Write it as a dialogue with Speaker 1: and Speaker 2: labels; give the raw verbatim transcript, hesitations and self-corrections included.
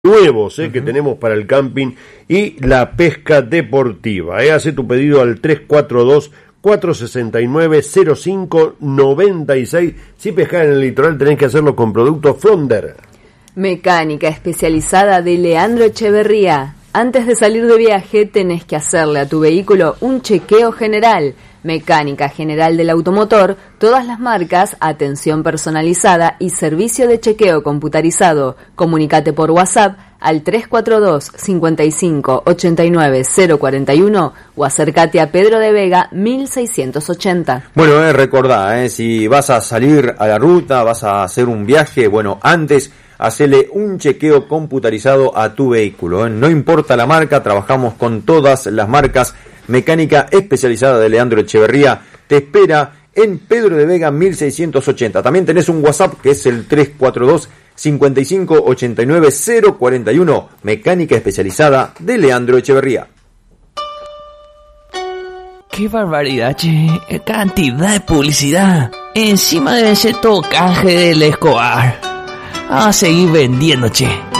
Speaker 1: nuevos eh, uh-huh. que tenemos para el camping y la pesca deportiva. Eh. Hace tu pedido al tres cuatro dos, cuatro seis nueve, cero cinco nueve seis. Si pescas en el litoral tenés que hacerlo con productos Flonder.
Speaker 2: Mecánica especializada de Leandro Echeverría. Antes de salir de viaje tenés que hacerle a tu vehículo un chequeo general. Mecánica general del automotor, todas las marcas, atención personalizada y servicio de chequeo computarizado. Comunicate por WhatsApp al tres cuatro dos, cinco cinco, ocho nueve, cero cuatro uno o acércate a Pedro de Vega mil seiscientos ochenta.
Speaker 3: Bueno, eh, recordá, eh, si vas a salir a la ruta, vas a hacer un viaje, bueno, antes hacele un chequeo computarizado a tu vehículo. ¿eh? No importa la marca, trabajamos con todas las marcas. Mecánica especializada de Leandro Echeverría te espera en Pedro de Vega mil seiscientos ochenta. También tenés un WhatsApp que es el tres cuatro dos, cinco cinco, ocho nueve, cero cuatro uno. Mecánica especializada de Leandro Echeverría.
Speaker 4: ¡Qué barbaridad, che! ¡Cantidad de publicidad! Encima debe ser todo canje del Escobar. A seguir vendiendo, che.